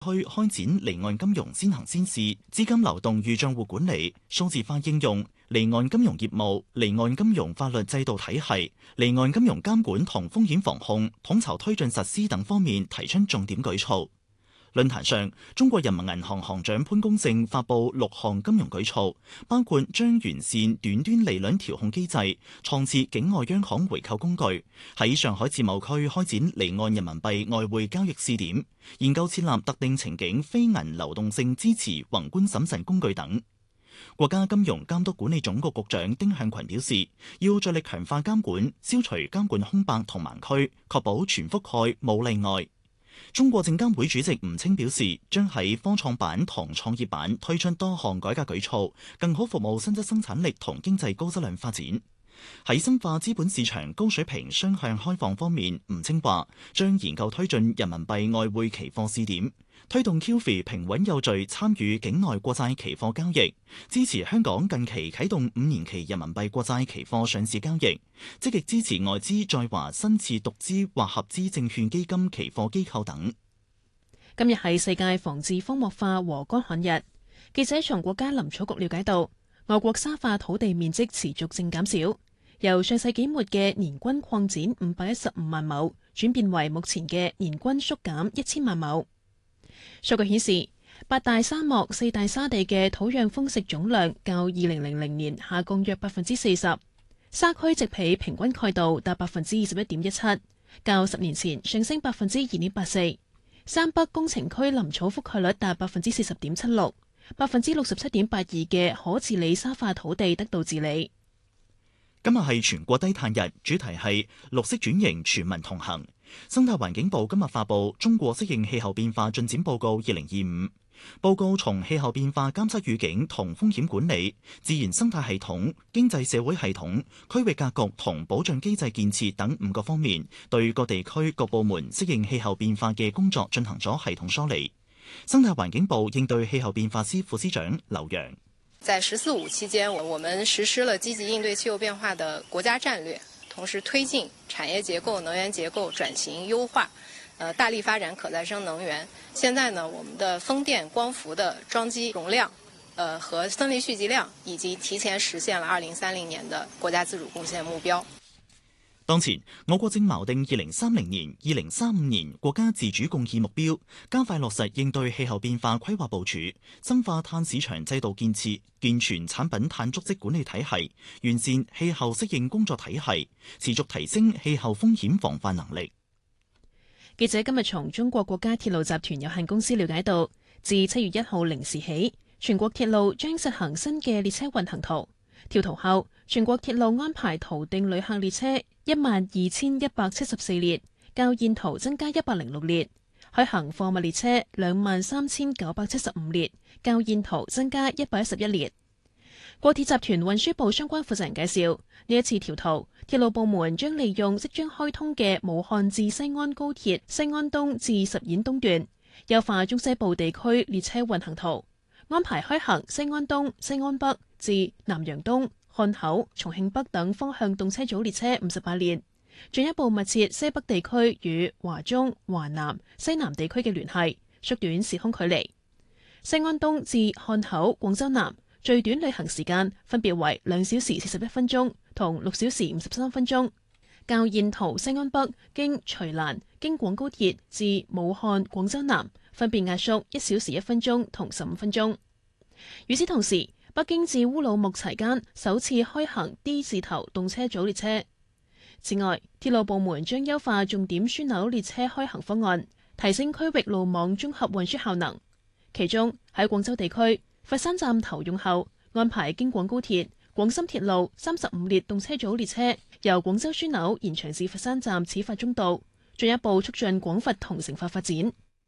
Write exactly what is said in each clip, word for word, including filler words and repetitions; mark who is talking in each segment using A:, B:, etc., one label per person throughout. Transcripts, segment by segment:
A: 區開展離岸金融先行先試，資金流動與帳戶管理、數字化應用、離岸金融業務、離岸金融法律制度體系、離岸金融監管同風險防控、統籌推進實施等方面提出重點舉措。論壇上，中國人民銀行行長潘功勝發布六項金融舉措，包括將完善短端利率調控機制，創設境外央行回購工具，喺上海自貿區開展離岸人民幣外匯交易試點，研究設立特定情景非銀流動性支持宏觀審慎工具等。國家金融監督管理總局局長丁向群表示，要着力強化監管，消除監管空白同盲區，確保全覆蓋冇例外。中國證監會主席吳清表示，將喺科創板同創業板推出多項改革舉措，更好服務新質生產力同經濟高質量發展。喺深化資本市場高水平雙向開放方面，吳清話將研究推進人民幣外匯期貨試點，推動 Q F I 平穩有序參與境內國債期貨交易，支持香港近期啟動五年期人民幣國債期貨上市交易，積極支持外資在華新設獨資或合資證券基金期貨機構等。
B: 今日係世界防治荒漠化和乾旱日，記者從國家林草局了解到，我國沙化土地面積持續正減少，由上世紀末嘅年均擴展五百一十五萬畝，轉變為目前嘅年均縮減一千萬畝。數據顯示，八大沙漠、四大沙地嘅土壤豐食總量較二零零零年下降約百分之四十，沙區植被平均蓋度達百分之二十一點一七，較十年前上升百分之二點八四。山北工程區林草覆蓋率達百分之四十點七六，百分之六十七點八二嘅可治理沙化土地得到治理。
A: 今日係全國低碳日，主題係綠色轉型全民同行。生態環境部今日發布《中國適應氣候變化進展報告二零二五》，報告從氣候變化監測預警同風險管理、自然生態系統、經濟社會系統、區域格局同保障機制建設等五個方面，對各地區各部門適應氣候變化嘅工作進行咗系統梳理。生態環境部應對氣候變化司副司長劉洋，
C: 在十四五期間，我們實施了積極應對氣候變化的國家戰略，同時推進產業結構、能源結構轉型優化，呃，大力發展可再生能源。現在呢，我們的風電、光伏的裝機容量，呃，和森林蓄積量已經提前實現了二零三零年的國家自主貢獻目標。
A: 當前，我國正錨定二零三零年、二零三五年國家自主貢獻目標，加快落實應對氣候變化規劃部署，深化碳市場制度建設，健全產品碳足跡管理體系，完善氣候適應工作體系，持續提升氣候風險防範能力。
B: 記者今日從中國國家鐵路集團有限公司了解到，自七月一號零時起，全國鐵路將實行新嘅列車運行圖。調圖後，全國鐵路安排圖定旅客列車一萬二千一百七十四列，較現圖增加一百零六列；開行貨物列車兩萬三千九百七十五列，較現圖增加一百一十一列。國鐵集團運輸部相關負責人介紹，呢一次調圖，鐵路部門將利用即將開通嘅武漢至西安高鐵西安東至十堰東段，優化中西部地區列車運行圖，安排開行西安東、西安北至南陽東、漢口、重慶北等方向動車組列車五十八列，進一步密切西北地區與華中、華南、西南地區嘅聯繫，縮短時空距離。西安東至漢口、廣州南最短旅行時間分別為兩小時四十一分鐘同六小時五十三分鐘，較現圖西安北經徐蘭經廣高鐵至武漢、廣州南分別壓縮一小時一分鐘同十五分鐘。與此同時，北京至烏魯木齊間首次開行 D 字頭動車組列車。此外，鐵路部門將優化重點樞紐列車開行方案，提升區域路網綜合運輸效能。其中喺廣州地區，佛山站投用後，安排經廣高鐵、廣深鐵路三十五列動車組列車由廣州樞紐延長至佛山站始發終到，進一步促進廣佛同城化發展。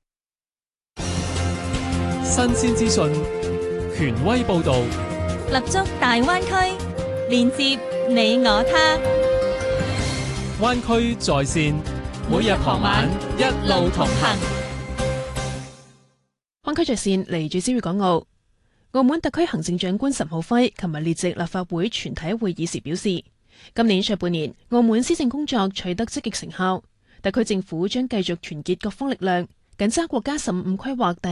D: 新鮮資訊，權威報導，
E: 立足大灣區，連接你我他。
D: 灣區在線，每日傍晚一路同行。
B: 灣區在線嚟自朝粵港澳。澳門特區行政長官岑浩輝琴日列席立法會全體會議時表示，今年上半年澳門施政工作取得積極成效，特區政府將繼續團結各方力量， 緊揸國家十五規劃第